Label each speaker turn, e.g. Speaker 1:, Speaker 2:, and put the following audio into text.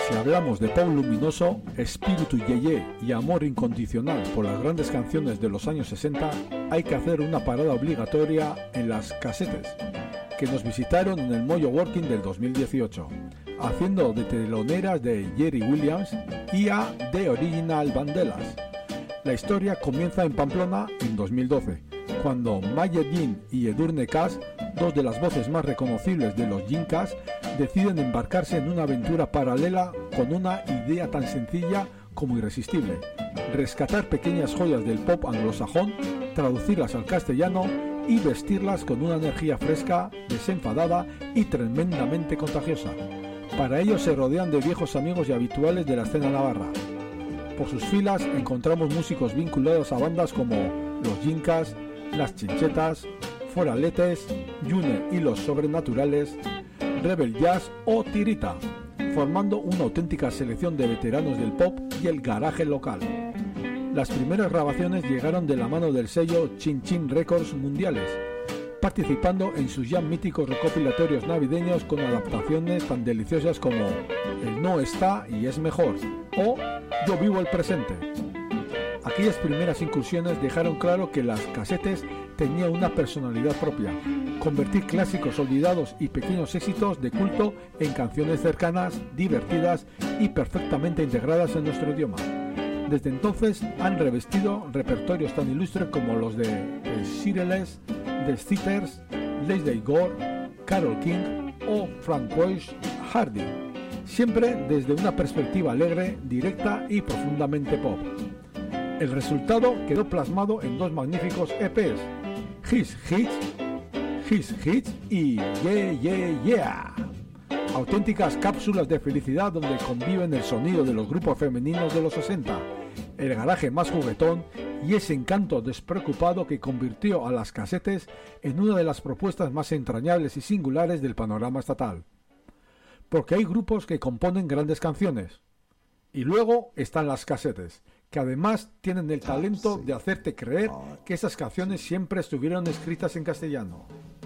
Speaker 1: Si hablamos de pop luminoso, espíritu yeye y amor incondicional por las grandes canciones de los años 60, hay que hacer una parada obligatoria en las casetes, que nos visitaron en el Mojo Working del 2018, haciendo de teloneras de Jerry Williams y a The Original Vandellas. La historia comienza en Pamplona en 2012, cuando Mayer Jean y Edurne Cass, dos de las voces más reconocibles de los Jinkas, deciden embarcarse en una aventura paralela con una idea tan sencilla como irresistible: rescatar pequeñas joyas del pop anglosajón, traducirlas al castellano y vestirlas con una energía fresca, desenfadada y tremendamente contagiosa. Para ello se rodean de viejos amigos y habituales de la escena navarra. Por sus filas encontramos músicos vinculados a bandas como Los Jinkas, Las Chinchetas, Foraletes, Yune y Los Sobrenaturales, Rebel Jazz o Tirita, formando una auténtica selección de veteranos del pop y el garaje local. Las primeras grabaciones llegaron de la mano del sello Chin Chin Records Mundiales, participando en sus ya míticos recopilatorios navideños con adaptaciones tan deliciosas como El no está y es mejor o Yo vivo el presente. Aquellas primeras incursiones dejaron claro que las casetes tenían una personalidad propia: convertir clásicos olvidados y pequeños éxitos de culto en canciones cercanas, divertidas y perfectamente integradas en nuestro idioma. Desde entonces han revestido repertorios tan ilustres como los de The Shirelles, The Seaters, Leslie Gore, Carole King o Francois Hardy, siempre desde una perspectiva alegre, directa y profundamente pop. El resultado quedó plasmado en dos magníficos EPs, His Hits y Yeah Yeah Yeah, auténticas cápsulas de felicidad donde conviven el sonido de los grupos femeninos de los 60, el garaje más juguetón y ese encanto despreocupado que convirtió a las casetes en una de las propuestas más entrañables y singulares del panorama estatal. Porque hay grupos que componen grandes canciones, y luego están las casetes, que además tienen el talento de hacerte creer que esas canciones siempre estuvieron escritas en castellano.